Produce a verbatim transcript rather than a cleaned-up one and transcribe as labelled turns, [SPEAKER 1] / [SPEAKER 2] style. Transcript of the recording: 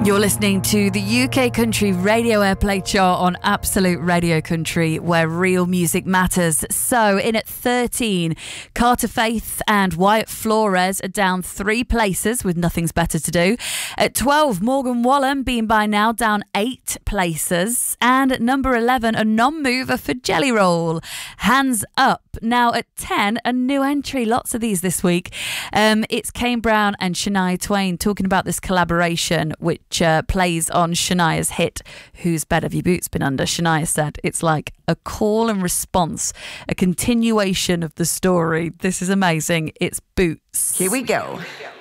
[SPEAKER 1] You're listening to the U K Country Radio Airplay chart on Absolute Radio Country, where real music matters. So, in at thirteen, Carter Faith and Wyatt Flores are down three places with Nothing's Better to Do. At twelve, Morgan Wallen, Being By Now, down eight places. And at number eleven, a non-mover for Jelly Roll, Hands Up. Now at ten, a new entry, lots of these this week. Um, it's Kane Brown and Shania Twain talking about this collaboration, which uh, plays on Shania's hit, Whose Bed Have Your Boots Been Under? Shania said it's like a call and response, a continuation of the story. This is amazing. It's Boots.
[SPEAKER 2] Here we go.